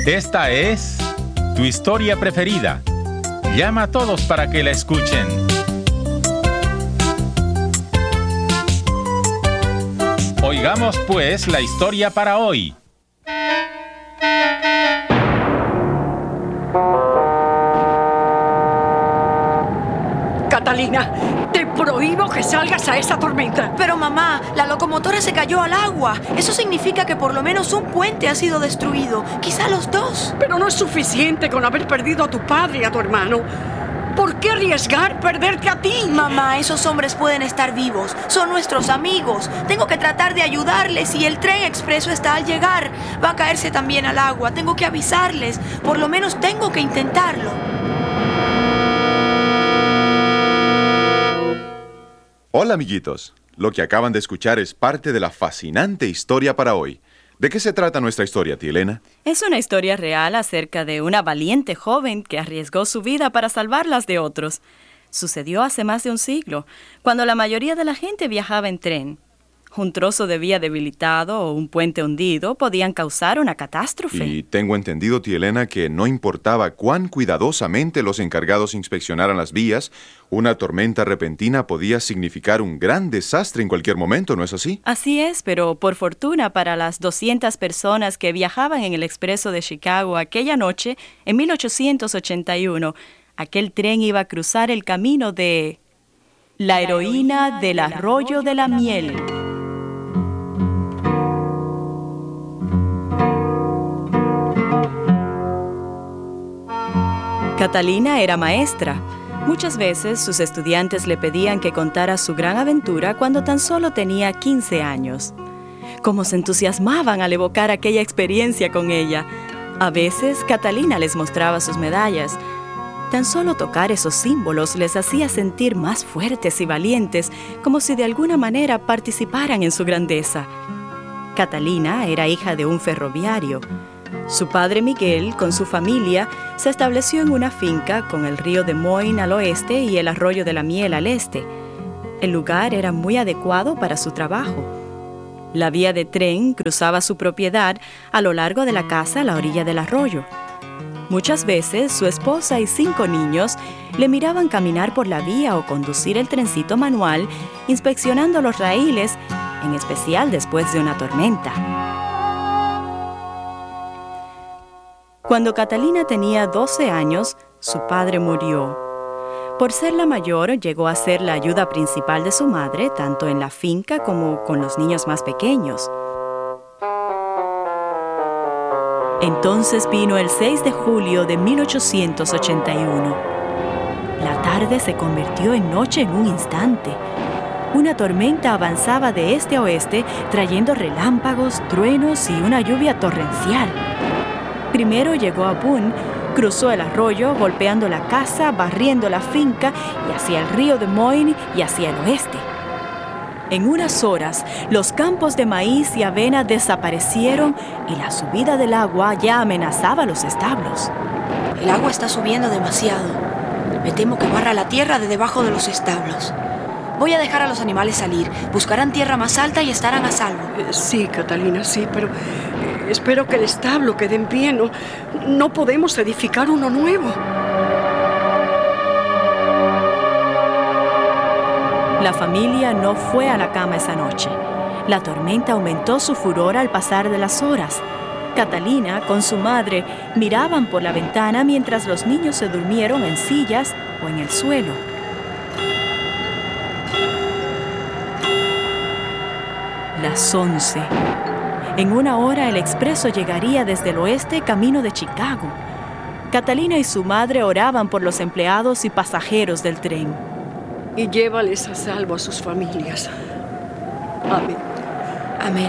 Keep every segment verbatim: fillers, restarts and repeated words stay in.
Esta es tu historia preferida. Llama a todos para que la escuchen. Oigamos pues la historia para hoy. Catalina, te prohíbo que salgas a esa tormenta. Pero mamá, la locomotora se cayó al agua. Eso significa que por lo menos un puente ha sido destruido. Quizá los dos. Pero no es suficiente con haber perdido a tu padre y a tu hermano. ¿Por qué arriesgar perderte a ti? Mamá, esos hombres pueden estar vivos. Son nuestros amigos. Tengo que tratar de ayudarles y el tren expreso está al llegar. Va a caerse también al agua. Tengo que avisarles. Por lo menos tengo que intentarlo. Hola, amiguitos. Lo que acaban de escuchar es parte de la fascinante historia para hoy. ¿De qué se trata nuestra historia, tía Elena? Es una historia real acerca de una valiente joven que arriesgó su vida para salvar las de otros. Sucedió hace más de un siglo, cuando la mayoría de la gente viajaba en tren. Un trozo de vía debilitado o un puente hundido podían causar una catástrofe. Y tengo entendido, tía Elena, que no importaba cuán cuidadosamente los encargados inspeccionaran las vías, una tormenta repentina podía significar un gran desastre en cualquier momento, ¿no es así? Así es, pero por fortuna para las doscientas personas que viajaban en el expreso de Chicago aquella noche, en mil ochocientos ochenta y uno, aquel tren iba a cruzar el camino de la heroína del Arroyo de la Miel. Catalina era maestra. Muchas veces sus estudiantes le pedían que contara su gran aventura cuando tan solo tenía quince años. Cómo se entusiasmaban al evocar aquella experiencia con ella. A veces, Catalina les mostraba sus medallas. Tan solo tocar esos símbolos les hacía sentir más fuertes y valientes, como si de alguna manera participaran en su grandeza. Catalina era hija de un ferroviario. Su padre Miguel, con su familia, se estableció en una finca con el río Des Moines al oeste y el Arroyo de la Miel al este. El lugar era muy adecuado para su trabajo. La vía de tren cruzaba su propiedad a lo largo de la casa a la orilla del arroyo. Muchas veces su esposa y cinco niños le miraban caminar por la vía o conducir el trencito manual, inspeccionando los raíles, en especial después de una tormenta. Cuando Catalina tenía doce años, su padre murió. Por ser la mayor, llegó a ser la ayuda principal de su madre, tanto en la finca como con los niños más pequeños. Entonces vino el seis de julio de mil ochocientos ochenta y uno. La tarde se convirtió en noche en un instante. Una tormenta avanzaba de este a oeste, trayendo relámpagos, truenos y una lluvia torrencial. Primero llegó a Boone, cruzó el arroyo, golpeando la casa, barriendo la finca y hacia el río Des Moines y hacia el oeste. En unas horas, los campos de maíz y avena desaparecieron y la subida del agua ya amenazaba los establos. El agua está subiendo demasiado. Me temo que barra la tierra de debajo de los establos. Voy a dejar a los animales salir. Buscarán tierra más alta y estarán a salvo. Eh, sí, Catalina, sí, pero eh, espero que el establo quede en pie. No, no podemos edificar uno nuevo. La familia no fue a la cama esa noche. La tormenta aumentó su furor al pasar de las horas. Catalina, con su madre, miraban por la ventana mientras los niños se durmieron en sillas o en el suelo. Las once. En una hora el expreso llegaría desde el oeste camino de Chicago. Catalina y su madre oraban por los empleados y pasajeros del tren. Y llévales a salvo a sus familias. Amén. Amén.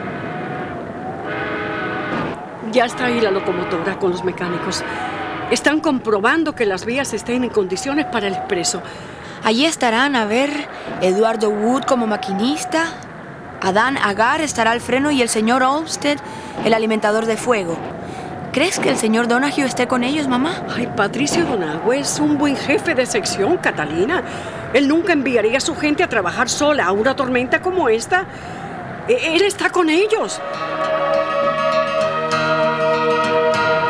Ya está ahí la locomotora con los mecánicos. Están comprobando que las vías estén en condiciones para el expreso. Allí estarán, a ver, Eduardo Wood como maquinista, Adán Agar estará al freno y el señor Olmsted, el alimentador de fuego. ¿Crees que el señor Donahue esté con ellos, mamá? Ay, Patricio Donahue es un buen jefe de sección, Catalina. Él nunca enviaría a su gente a trabajar sola a una tormenta como esta. Él está con ellos.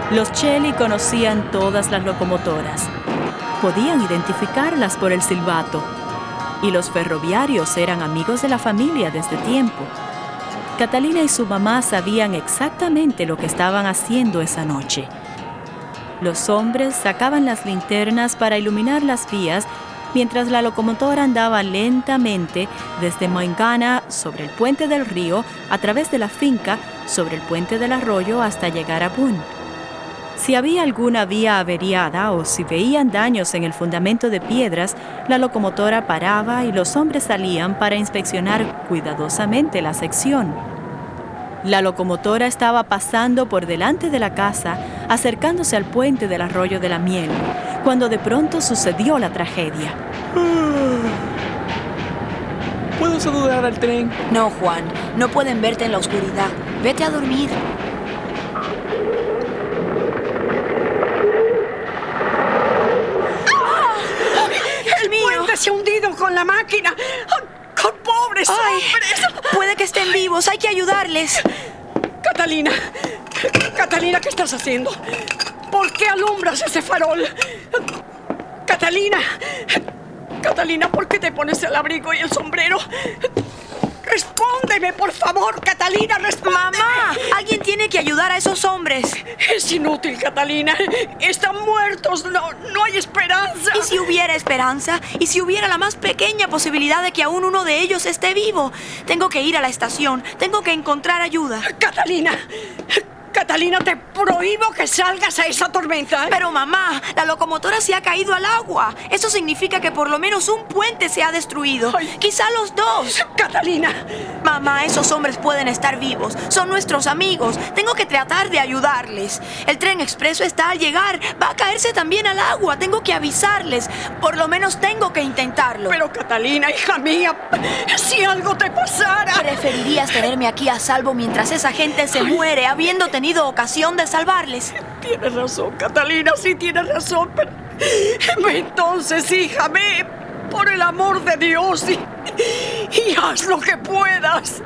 Los Chelly conocían todas las locomotoras. Podían identificarlas por el silbato. Y los ferroviarios eran amigos de la familia desde tiempo. Catalina y su mamá sabían exactamente lo que estaban haciendo esa noche. Los hombres sacaban las linternas para iluminar las vías mientras la locomotora andaba lentamente desde Maingana sobre el puente del río a través de la finca sobre el puente del arroyo hasta llegar a Boone. Si había alguna vía averiada o si veían daños en el fundamento de piedras, la locomotora paraba y los hombres salían para inspeccionar cuidadosamente la sección. La locomotora estaba pasando por delante de la casa, acercándose al puente del arroyo de la Miel, cuando de pronto sucedió la tragedia. ¿Puedo saludar al tren? No, Juan, no pueden verte en la oscuridad. Vete a dormir. ¡El puente se ha hundido con la máquina! ¡Con pobres Ay, hombres! puede que estén vivos, hay que ayudarles. Catalina, Catalina, ¿qué estás haciendo? ¿Por qué alumbras ese farol? Catalina, Catalina, ¿por qué te pones el abrigo y el sombrero? Respóndeme, por favor, Catalina, respóndeme. ¡Mamá! Alguien tiene que ayudar a esos hombres. Es inútil, Catalina. Están muertos. No, no hay esperanza. ¿Y si hubiera esperanza? ¿Y si hubiera la más pequeña posibilidad de que aún uno de ellos esté vivo? Tengo que ir a la estación. Tengo que encontrar ayuda. Catalina, Catalina, te prohíbo que salgas a esa tormenta. Pero mamá, la locomotora se ha caído al agua. Eso significa que por lo menos un puente se ha destruido. Ay. Quizá los dos. Catalina. Mamá, esos hombres pueden estar vivos. Son nuestros amigos. Tengo que tratar de ayudarles. El tren expreso está al llegar. Va a caerse también al agua. Tengo que avisarles. Por lo menos tengo que intentarlo. Pero Catalina, hija mía, si algo te pasara. Preferirías tenerme aquí a salvo mientras esa gente se Ay. muere, habiendo tenido ocasión de salvarles. Tienes razón, Catalina, sí tienes razón. Pero entonces, hija, ve, por el amor de Dios, y, y haz lo que puedas.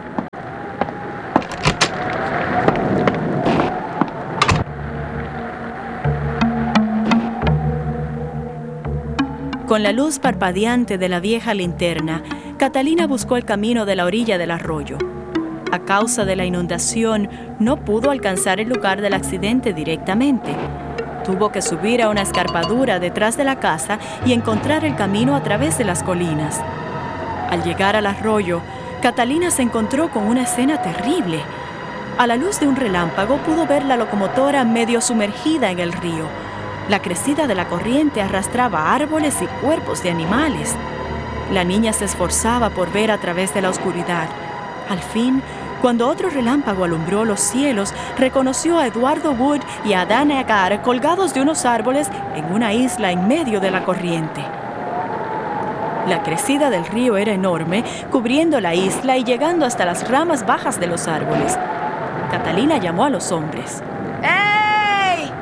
Con la luz parpadeante de la vieja linterna, Catalina buscó el camino de la orilla del arroyo. A causa de la inundación, no pudo alcanzar el lugar del accidente directamente. Tuvo que subir a una escarpadura detrás de la casa y encontrar el camino a través de las colinas. Al llegar al arroyo, Catalina se encontró con una escena terrible. A la luz de un relámpago pudo ver la locomotora medio sumergida en el río. La crecida de la corriente arrastraba árboles y cuerpos de animales. La niña se esforzaba por ver a través de la oscuridad. Al fin, cuando otro relámpago alumbró los cielos, reconoció a Eduardo Wood y a Dan Agar colgados de unos árboles en una isla en medio de la corriente. La crecida del río era enorme, cubriendo la isla y llegando hasta las ramas bajas de los árboles. Catalina llamó a los hombres. ¡Ey!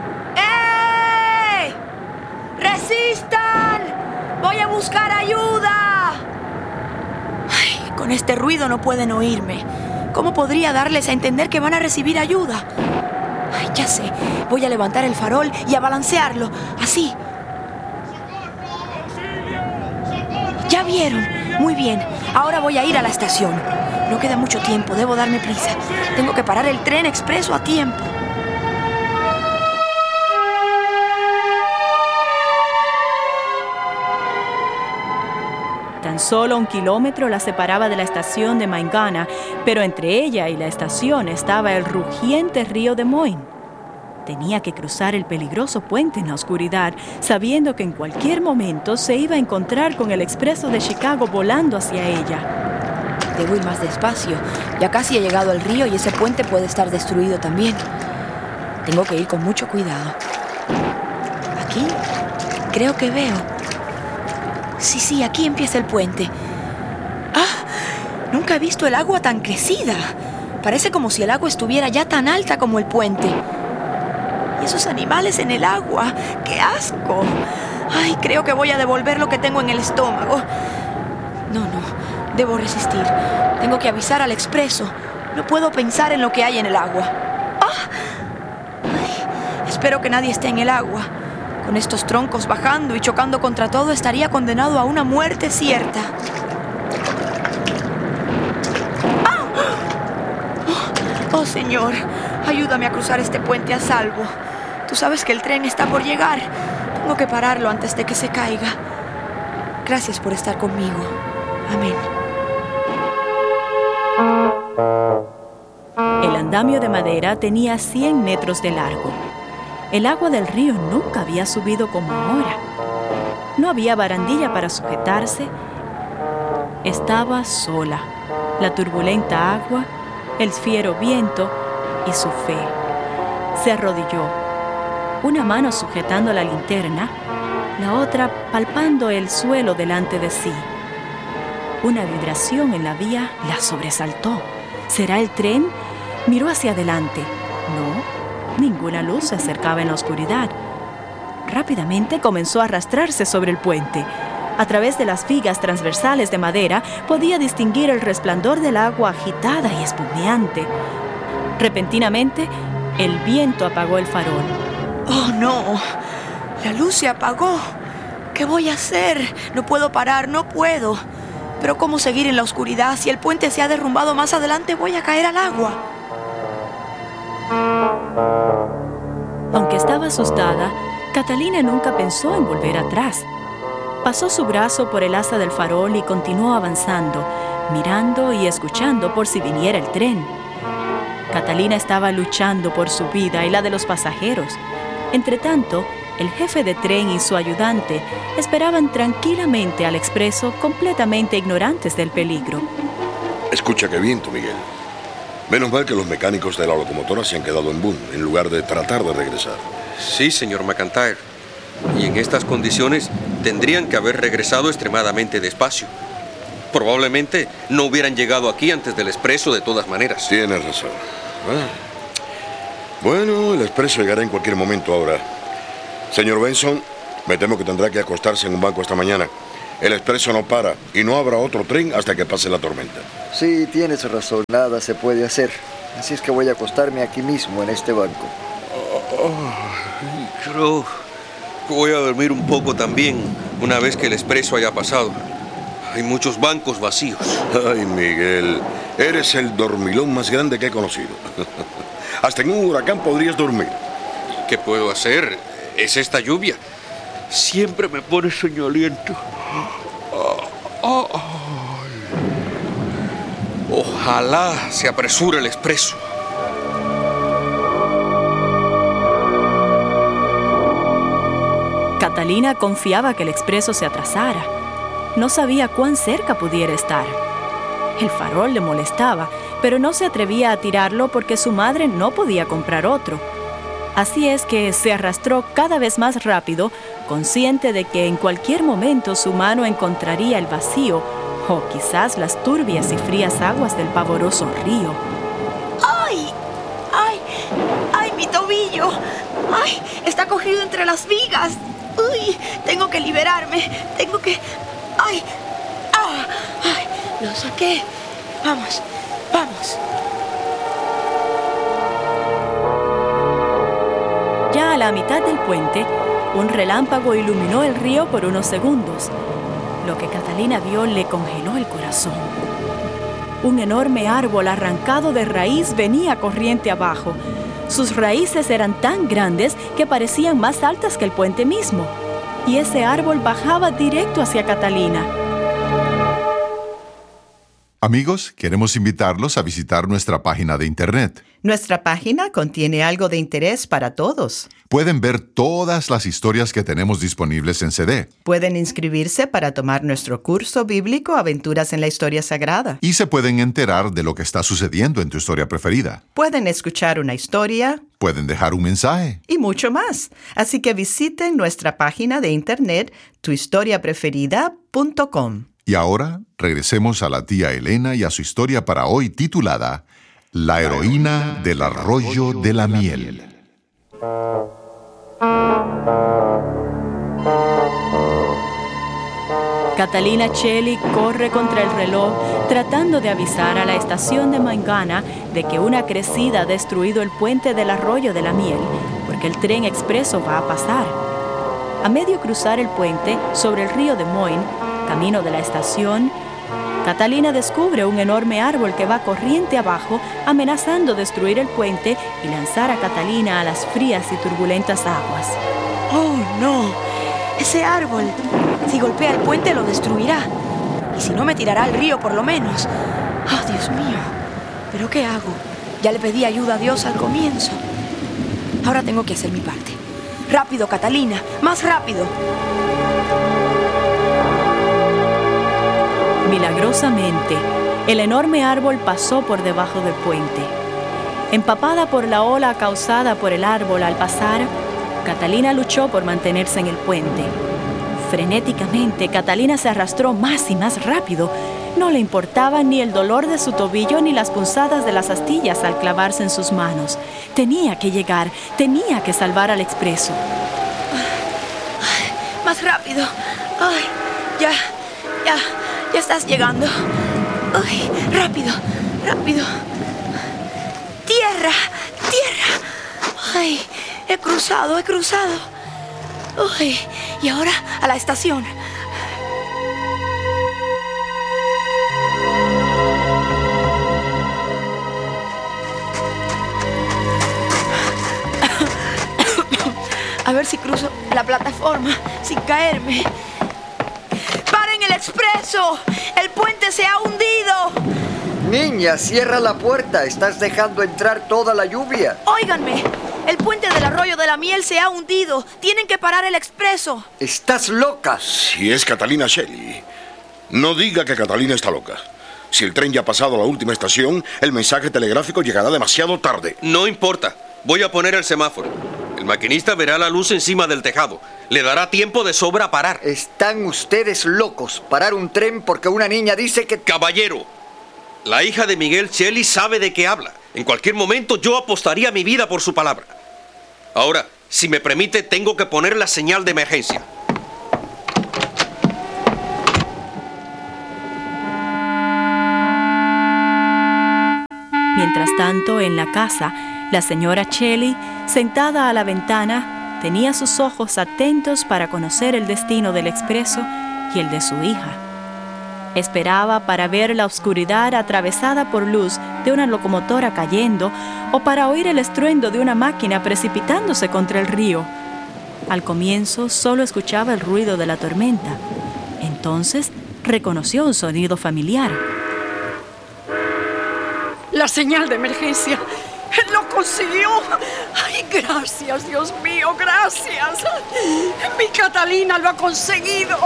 ¡Ey! ¡Resistan! ¡Voy a buscar ayuda! Ay, con este ruido no pueden oírme. ¿Cómo podría darles a entender que van a recibir ayuda? Ay, ya sé. Voy a levantar el farol y a balancearlo. Así. ¿Ya vieron? Muy bien. Ahora voy a ir a la estación. No queda mucho tiempo. Debo darme prisa. Tengo que parar el tren expreso a tiempo. Tan solo un kilómetro la separaba de la estación de Maingana, pero entre ella y la estación estaba el rugiente río Des Moines. Tenía que cruzar el peligroso puente en la oscuridad, sabiendo que en cualquier momento se iba a encontrar con el expreso de Chicago volando hacia ella. Debo ir más despacio. Ya casi he llegado al río y ese puente puede estar destruido también. Tengo que ir con mucho cuidado. Aquí creo que veo. Sí, sí, aquí empieza el puente. ¡Ah! Nunca he visto el agua tan crecida. Parece como si el agua estuviera ya tan alta como el puente. Y esos animales en el agua. ¡Qué asco! Ay, creo que voy a devolver lo que tengo en el estómago. No, no, debo resistir. Tengo que avisar al expreso. No puedo pensar en lo que hay en el agua. ¡Ah! Ay, Espero que nadie esté en el agua. Con estos troncos bajando y chocando contra todo, estaría condenado a una muerte cierta. ¡Ah! Oh, Señor, ayúdame a cruzar este puente a salvo. Tú sabes que el tren está por llegar. Tengo que pararlo antes de que se caiga. Gracias por estar conmigo. Amén. El andamio de madera tenía cien metros de largo. El agua del río nunca había subido como ahora. No había barandilla para sujetarse. Estaba sola. La turbulenta agua, el fiero viento y su fe. Se arrodilló, una mano sujetando la linterna, la otra palpando el suelo delante de sí. Una vibración en la vía la sobresaltó. ¿Será el tren? Miró hacia adelante. No, ninguna luz se acercaba en la oscuridad. Rápidamente comenzó a arrastrarse sobre el puente. A través de las vigas transversales de madera podía distinguir el resplandor del agua agitada y espumeante. Repentinamente, el viento apagó el farol. ¡Oh, no! La luz se apagó. ¿Qué voy a hacer? No puedo parar, no puedo. Pero ¿cómo seguir en la oscuridad? Si el puente se ha derrumbado más adelante, voy a caer al agua. Aunque estaba asustada, Catalina nunca pensó en volver atrás. Pasó su brazo por el asa del farol y continuó avanzando, mirando y escuchando por si viniera el tren. Catalina estaba luchando por su vida y la de los pasajeros. Entretanto, el jefe de tren y su ayudante esperaban tranquilamente al expreso, completamente ignorantes del peligro. Escucha qué viento, Miguel. Menos mal que los mecánicos de la locomotora se han quedado en Boone, en lugar de tratar de regresar. Sí, señor McIntyre. Y en estas condiciones tendrían que haber regresado extremadamente despacio. Probablemente no hubieran llegado aquí antes del expreso de todas maneras. Tienes razón. Ah. Bueno, el expreso llegará en cualquier momento ahora. Señor Benson, me temo que tendrá que acostarse en un banco esta mañana. El expreso no para y no habrá otro tren hasta que pase la tormenta. Sí, tienes razón. Nada se puede hacer. Así es que voy a acostarme aquí mismo, en este banco. Oh, creo que voy a dormir un poco también, una vez que el expreso haya pasado. Hay muchos bancos vacíos. Ay, Miguel, eres el dormilón más grande que he conocido. Hasta en un huracán podrías dormir. ¿Qué puedo hacer? Es esta lluvia. Siempre me pone soñoliento. Ojalá se apresure el expreso. Catalina confiaba que el expreso se atrasara. No sabía cuán cerca pudiera estar. El farol le molestaba, pero no se atrevía a tirarlo porque su madre no podía comprar otro. Así es que se arrastró cada vez más rápido, consciente de que en cualquier momento su mano encontraría el vacío o quizás las turbias y frías aguas del pavoroso río. ¡Ay! ¡Ay! ¡Ay, mi tobillo! ¡Ay! Está cogido entre las vigas. ¡Uy! Tengo que liberarme. Tengo que... ¡Ay! ¡Ah! ¡Ay! Lo saqué. Vamos, vamos. Ya a la mitad del puente, un relámpago iluminó el río por unos segundos. Lo que Catalina vio le congeló el corazón. Un enorme árbol arrancado de raíz venía corriente abajo. Sus raíces eran tan grandes que parecían más altas que el puente mismo. Y ese árbol bajaba directo hacia Catalina. Amigos, queremos invitarlos a visitar nuestra página de internet. Nuestra página contiene algo de interés para todos. Pueden ver todas las historias que tenemos disponibles en C D. Pueden inscribirse para tomar nuestro curso bíblico Aventuras en la Historia Sagrada. Y se pueden enterar de lo que está sucediendo en tu historia preferida. Pueden escuchar una historia. Pueden dejar un mensaje. Y mucho más. Así que visiten nuestra página de internet tu historia preferida punto com. Y ahora regresemos a la tía Elena y a su historia para hoy titulada La heroína del arroyo de la miel. Catalina Chelly corre contra el reloj tratando de avisar a la estación de Mangana de que una crecida ha destruido el puente del arroyo de la miel, porque el tren expreso va a pasar. A medio cruzar el puente sobre el río Des Moines, camino de la estación, Catalina descubre un enorme árbol que va corriente abajo, amenazando destruir el puente y lanzar a Catalina a las frías y turbulentas aguas. ¡Oh, no! Ese árbol, si golpea el puente, lo destruirá. Y si no, me tirará al río, por lo menos. ¡Oh, Dios mío! ¿Pero qué hago? Ya le pedí ayuda a Dios al comienzo. Ahora tengo que hacer mi parte. ¡Rápido, Catalina! ¡Más rápido! Milagrosamente, el enorme árbol pasó por debajo del puente. Empapada por la ola causada por el árbol al pasar, Catalina luchó por mantenerse en el puente. Frenéticamente, Catalina se arrastró más y más rápido. No le importaba ni el dolor de su tobillo ni las punzadas de las astillas al clavarse en sus manos. Tenía que llegar, tenía que salvar al expreso. Ay, más rápido. Ay, ya, ya, ya estás llegando. Ay, rápido, rápido. Tierra, tierra. Ay, he cruzado, he cruzado. Ay, y ahora a la estación. A ver si cruzo la plataforma sin caerme. ¡Paren el expreso! ¡El puente se ha hundido! Niña, cierra la puerta. Estás dejando entrar toda la lluvia. Óiganme, el puente del Arroyo de la Miel se ha hundido. Tienen que parar el expreso. Estás loca. Si es Catalina Shelley, no diga que Catalina está loca. Si el tren ya ha pasado a la última estación, el mensaje telegráfico llegará demasiado tarde. No importa. Voy a poner el semáforo. El maquinista verá la luz encima del tejado. Le dará tiempo de sobra a parar. Están ustedes locos. Parar un tren porque una niña dice que... Caballero, la hija de Miguel Shelley sabe de qué habla. En cualquier momento yo apostaría mi vida por su palabra. Ahora, si me permite, tengo que poner la señal de emergencia. Mientras tanto, en la casa, la señora Shelley, sentada a la ventana, tenía sus ojos atentos para conocer el destino del expreso y el de su hija. Esperaba para ver la oscuridad atravesada por luz de una locomotora cayendo o para oír el estruendo de una máquina precipitándose contra el río. Al comienzo solo escuchaba el ruido de la tormenta. Entonces reconoció un sonido familiar. La señal de emergencia. ¡Lo consiguió! ¡Ay, gracias, Dios mío, gracias! ¡Mi Catalina lo ha conseguido!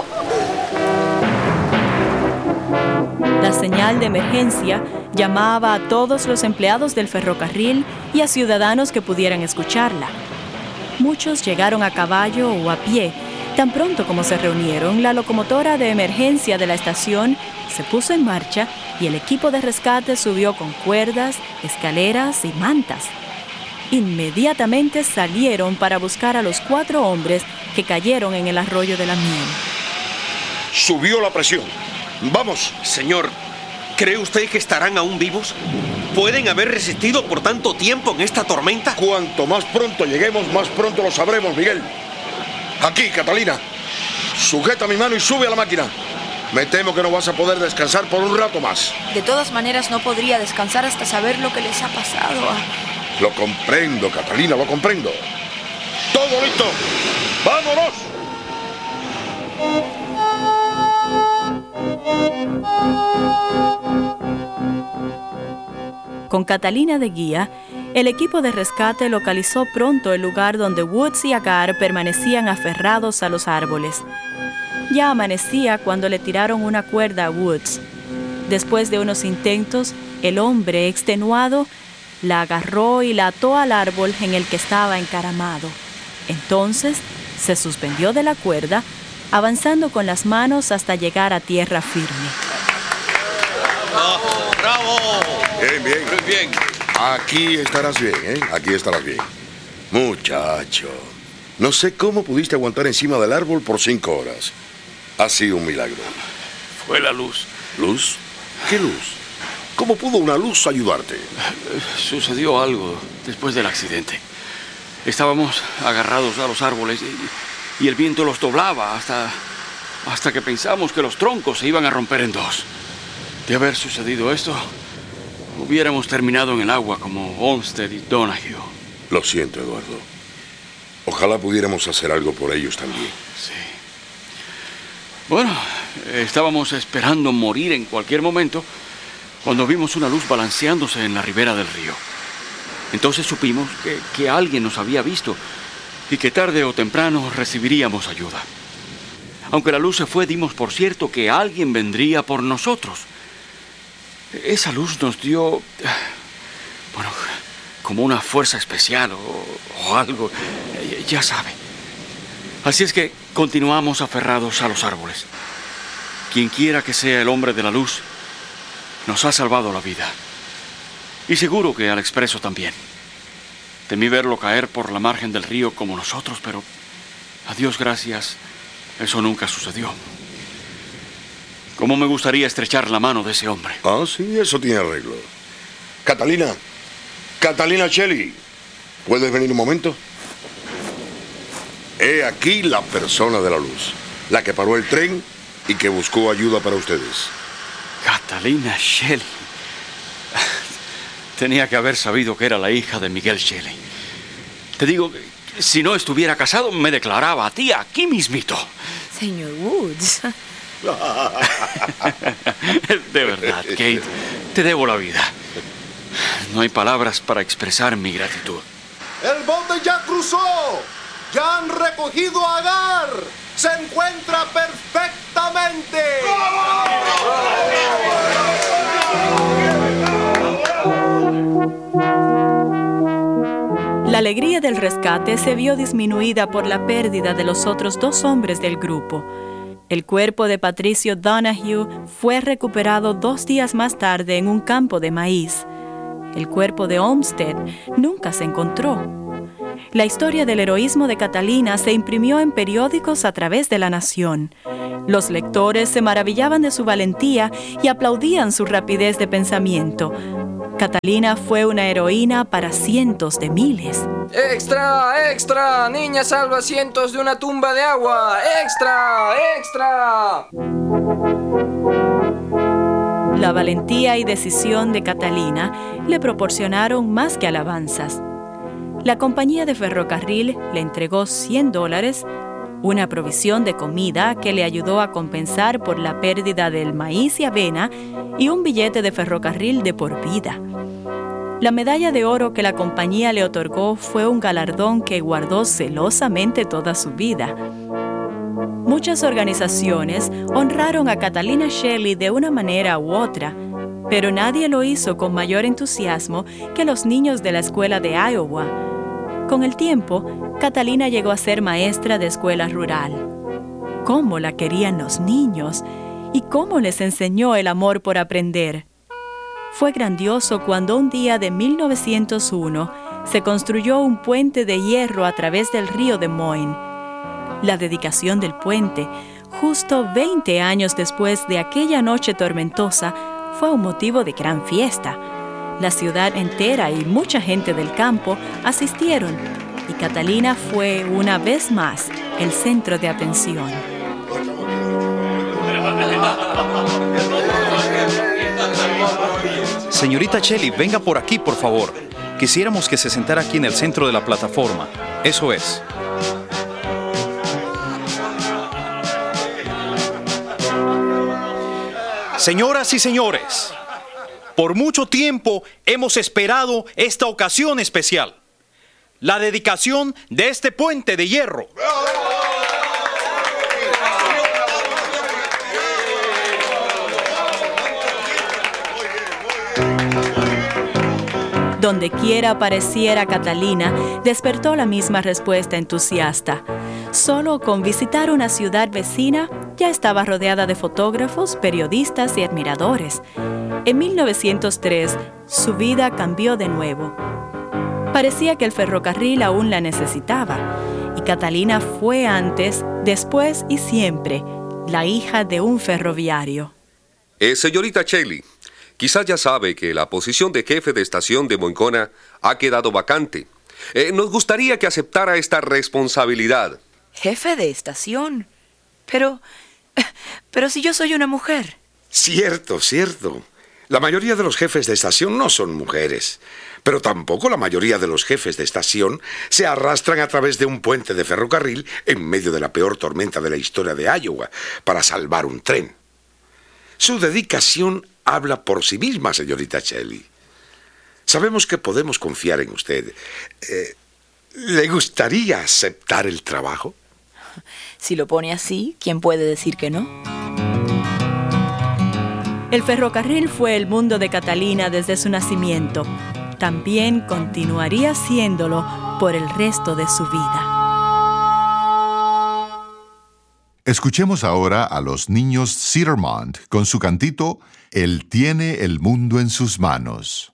La señal de emergencia llamaba a todos los empleados del ferrocarril y a ciudadanos que pudieran escucharla. Muchos llegaron a caballo o a pie. Tan pronto como se reunieron, la locomotora de emergencia de la estación se puso en marcha y el equipo de rescate subió con cuerdas, escaleras y mantas. Inmediatamente salieron para buscar a los cuatro hombres que cayeron en el Arroyo de la Miel. Subió la presión. ¡Vamos! Señor, ¿cree usted que estarán aún vivos? ¿Pueden haber resistido por tanto tiempo en esta tormenta? Cuanto más pronto lleguemos, más pronto lo sabremos, Miguel. Aquí, Catalina. Sujeta mi mano y sube a la máquina. Me temo que no vas a poder descansar por un rato más. De todas maneras, no podría descansar hasta saber lo que les ha pasado a... Lo comprendo, Catalina, lo comprendo. ¡Todo listo! ¡Vámonos! Con Catalina de guía, el equipo de rescate localizó pronto el lugar donde Woods y Agar permanecían aferrados a los árboles. Ya amanecía cuando le tiraron una cuerda a Woods. Después de unos intentos, el hombre, extenuado, la agarró y la ató al árbol en el que estaba encaramado. Entonces, se suspendió de la cuerda, avanzando con las manos hasta llegar a tierra firme. ¡Bravo! ¡Bravo! Bien, bien. Muy bien. Aquí estarás bien, ¿eh? Aquí estarás bien. Muchacho, no sé cómo pudiste aguantar encima del árbol por cinco horas. Ha sido un milagro. Fue la luz. ¿Luz? ¿Qué luz? ¿Cómo pudo una luz ayudarte? Sucedió algo después del accidente. Estábamos agarrados a los árboles y, y el viento los doblaba hasta, hasta que pensamos que los troncos se iban a romper en dos. De haber sucedido esto, hubiéramos terminado en el agua como Olmsted y Donahue. Lo siento, Eduardo. Ojalá pudiéramos hacer algo por ellos también. Sí. Bueno, estábamos esperando morir en cualquier momento cuando vimos una luz balanceándose en la ribera del río. Entonces supimos que, que alguien nos había visto y que tarde o temprano recibiríamos ayuda. Aunque la luz se fue, dimos por cierto que alguien vendría por nosotros. Esa luz nos dio, bueno, como una fuerza especial o, o algo, ya sabe. Así es que continuamos aferrados a los árboles. Quien quiera que sea el hombre de la luz, nos ha salvado la vida. Y seguro que al expreso también. Temí verlo caer por la margen del río como nosotros, pero a Dios gracias, eso nunca sucedió. ¿Cómo me gustaría estrechar la mano de ese hombre? Ah, sí, eso tiene arreglo. Catalina, Catalina Shelley, ¿puedes venir un momento? He aquí la persona de la luz, la que paró el tren y que buscó ayuda para ustedes. Catalina Shelley. Tenía que haber sabido que era la hija de Miguel Shelley. Te digo, si no estuviera casado, me declaraba a ti aquí mismito. Señor Woods. De verdad, Kate, te debo la vida. No hay palabras para expresar mi gratitud. El bote ya cruzó. Ya han recogido a Agar. Se encuentra perfectamente. La alegría del rescate se vio disminuida por la pérdida de los otros dos hombres del grupo. El cuerpo de Patricio Donahue fue recuperado dos días más tarde en un campo de maíz. El cuerpo de Olmsted nunca se encontró. La historia del heroísmo de Catalina se imprimió en periódicos a través de la nación. Los lectores se maravillaban de su valentía y aplaudían su rapidez de pensamiento. Catalina fue una heroína para cientos de miles. ¡Extra! ¡Extra! ¡Niña salva cientos de una tumba de agua! ¡Extra! ¡Extra! La valentía y decisión de Catalina le proporcionaron más que alabanzas. La compañía de ferrocarril le entregó cien dólares, una provisión de comida que le ayudó a compensar por la pérdida del maíz y avena y un billete de ferrocarril de por vida. La medalla de oro que la compañía le otorgó fue un galardón que guardó celosamente toda su vida. Muchas organizaciones honraron a Catalina Shelley de una manera u otra, pero nadie lo hizo con mayor entusiasmo que los niños de la escuela de Iowa. Con el tiempo, Catalina llegó a ser maestra de escuela rural. Cómo la querían los niños y cómo les enseñó el amor por aprender. Fue grandioso cuando un día de mil novecientos uno se construyó un puente de hierro a través del río Des Moines. La dedicación del puente, justo veinte años después de aquella noche tormentosa, fue un motivo de gran fiesta. La ciudad entera y mucha gente del campo asistieron y Catalina fue una vez más el centro de atención. Señorita Shelley, venga por aquí, por favor. Quisiéramos que se sentara aquí en el centro de la plataforma. Eso es. Señoras y señores, por mucho tiempo hemos esperado esta ocasión especial, la dedicación de este puente de hierro. Donde quiera apareciera Catalina, despertó la misma respuesta entusiasta. Solo con visitar una ciudad vecina, ya estaba rodeada de fotógrafos, periodistas y admiradores. En mil novecientos tres, su vida cambió de nuevo. Parecía que el ferrocarril aún la necesitaba, y Catalina fue antes, después y siempre la hija de un ferroviario. Eh, señorita Shelley, quizás ya sabe que la posición de jefe de estación de Moncona ha quedado vacante Eh, nos gustaría que aceptara esta responsabilidad. Jefe de estación. Pero... Pero si yo soy una mujer. Cierto, cierto. La mayoría de los jefes de estación no son mujeres. Pero tampoco la mayoría de los jefes de estación se arrastran a través de un puente de ferrocarril en medio de la peor tormenta de la historia de Iowa para salvar un tren. Su dedicación habla por sí misma, señorita Shelley. Sabemos que podemos confiar en usted. Eh, ¿Le gustaría aceptar el trabajo? Si lo pone así, ¿quién puede decir que no? El ferrocarril fue el mundo de Catalina desde su nacimiento. También continuaría siéndolo por el resto de su vida. Escuchemos ahora a los niños Cedarmont con su cantito Él tiene el mundo en sus manos.